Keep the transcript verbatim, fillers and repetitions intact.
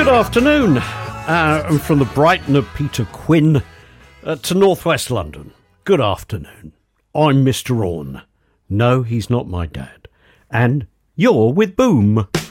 Good afternoon, uh, and from the Brighton of Peter Quinn uh, to northwest London. Good afternoon. I'm Mister Orne. No, he's not my dad. And you're with Boom.